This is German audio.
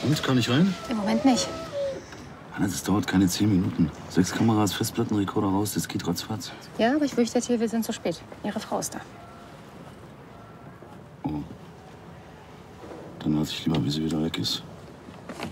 Und, kann ich rein? Im Moment nicht. Hanna, das dauert keine 10 Minuten. 6 Kameras, Festplattenrekorder raus, das geht ratzfatz. Ja, aber ich fürchte, wir sind zu spät. Ihre Frau ist da. Oh. Dann warte ich lieber, bis sie wieder weg ist.